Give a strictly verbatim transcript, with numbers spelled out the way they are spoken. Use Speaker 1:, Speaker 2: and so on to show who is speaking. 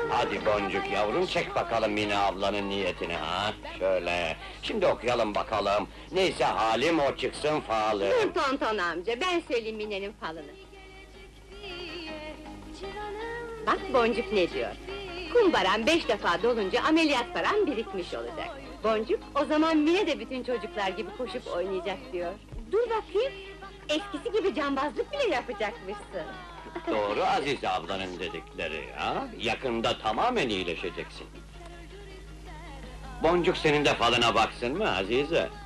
Speaker 1: Hadi Boncuk yavrum, çek bakalım Mine ablanın niyetini ha! Şöyle, şimdi okuyalım bakalım. Neyse halim o çıksın falım.
Speaker 2: Dur tonton amca, ben söyleyeyim Mine'nin falını. Bak Boncuk ne diyor? Kumbaran beş defa dolunca ameliyat param birikmiş olacak. Boncuk, o zaman Mine de bütün çocuklar gibi koşup oynayacak diyor. Dur bakayım, eskisi gibi cambazlık bile yapacakmışsın.
Speaker 1: Doğru Azize ablanın dedikleri ha? Yakında tamamen iyileşeceksin. Boncuk senin de falına baksın mı Azize?